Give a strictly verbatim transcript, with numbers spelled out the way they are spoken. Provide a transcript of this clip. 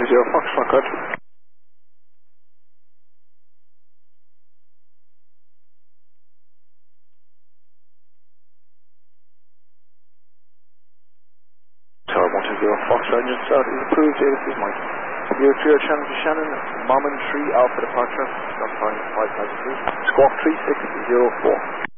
zero Foxtrot, Roger. Tower one two zero Foxtrot, engine start is approved, Davis is Mike. zero three zero Shannon to Shannon, Marmon three Alpha departure, stop flying five thousand three. Squawk three six zero four.